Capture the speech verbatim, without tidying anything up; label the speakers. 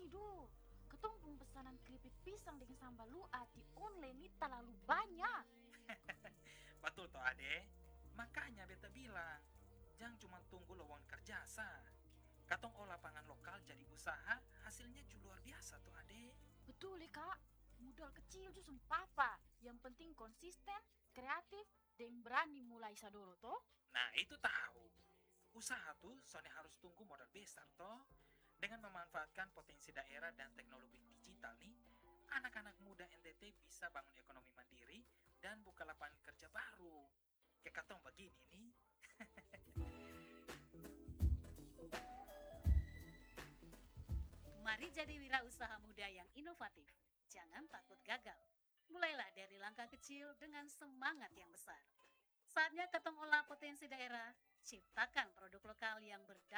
Speaker 1: duh, ketong pung pesanan keripik pisang dengan sambal luat di online ini terlalu banyak.
Speaker 2: Betul toh ade. Makanya beta bilang, jangan cuma tunggu lowongan kerja sah. Katong olah pangan lokal jadi usaha, hasilnya juga luar biasa tuh ade.
Speaker 1: Betul ya kak, modal kecil tuh apa. Yang penting konsisten, kreatif, dan berani mulai sadoro toh.
Speaker 2: Nah itu tahu. Usaha tuh soalnya harus tunggu modal besar toh. Dengan memanfaatkan potensi daerah dan teknologi digital nih, anak-anak muda N T T bisa bangun ekonomi mandiri dan buka lapangan kerja baru. Kayak katong begini nih.
Speaker 3: Mari jadi wirausaha muda yang inovatif. Jangan takut gagal. Mulailah dari langkah kecil dengan semangat yang besar. Saatnya ketong olah potensi daerah, ciptakan produk lokal yang berdampak